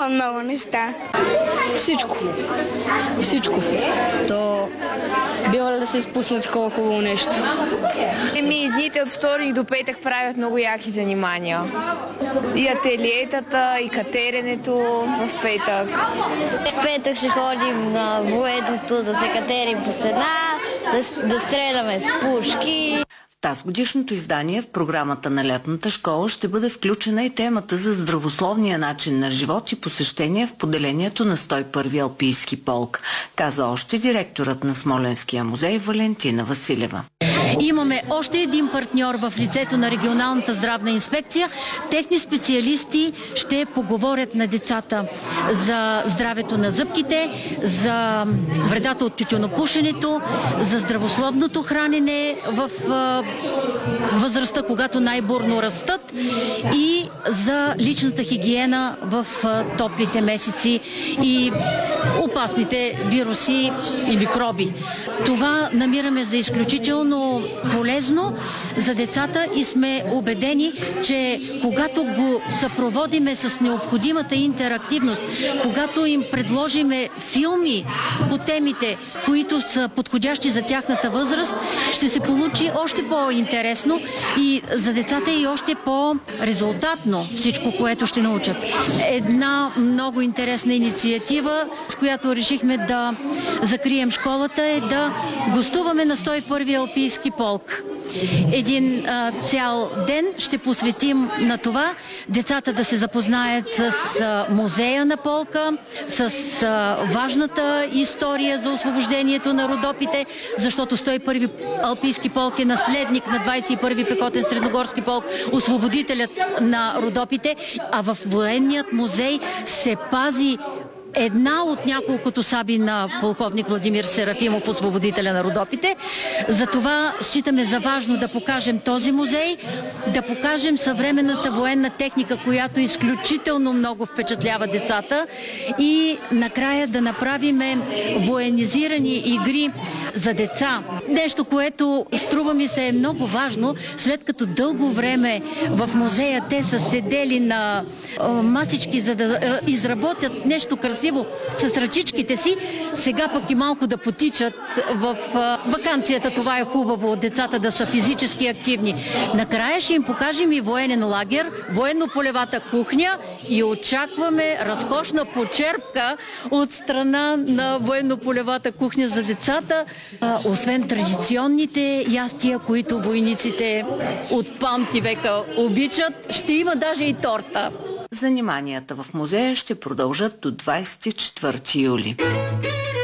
Много неща. Всичко. Всичко. То било ли да се изпусне такова хубаво нещо? Дните от вторник до петък правят много яки занимания. И ателиетата, и катеренето в петък. В петък ще ходим на военното да се катерим по стена, да стреляме с пушки. В тазгодишното издание в програмата на лятната школа ще бъде включена и темата за здравословния начин на живот и посещение в поделението на 101-ви Алпийски полк, каза още директорът на Смолянския музей Валентина Василева. Имаме още един партньор в лицето на регионалната здравна инспекция. Техни специалисти ще поговорят на децата за здравето на зъбките, за вредата от тютюнопушенето, за здравословното хранене в възрастта, когато най-бурно растат, и за личната хигиена в топлите месеци и опасните вируси и микроби. Това намираме за изключително полезно за децата и сме убедени, че когато го съпроводиме с необходимата интерактивност, когато им предложиме филми по темите, които са подходящи за тяхната възраст, ще се получи още по-интересно и за децата и още по-резултатно всичко, което ще научат. Една много интересна инициатива, с която решихме да закрием школата, е да гостуваме на 101-ви Алпийски полк. Един цял ден ще посветим на това децата да се запознаят с музея на полка, с важната история за освобождението на Родопите, защото 101-ви Алпийски полк е наследник на 21-ви пехотен средногорски полк, освободителят на Родопите, а в военният музей се пази една от няколкото саби на полковник Владимир Серафимов, освободителя на Родопите. Затова считаме за важно да покажем този музей, да покажем съвременната военна техника, която изключително много впечатлява децата, и накрая да направим военизирани игри за деца. Нещо, което струва ми се е много важно, след като дълго време в музея те са седели на масички, за да изработят нещо красиво с ръчичките си, сега пък и малко да потичат в ваканцията. Това е хубаво, децата да са физически активни. Накрая ще им покажем и военен лагер, военно-полевата кухня и очакваме разкошна почерпка от страна на военно-полевата кухня за децата. Освен традиционните ястия, които войниците от памти века обичат, ще има даже и торта. Заниманията в музея ще продължат до 24 юли.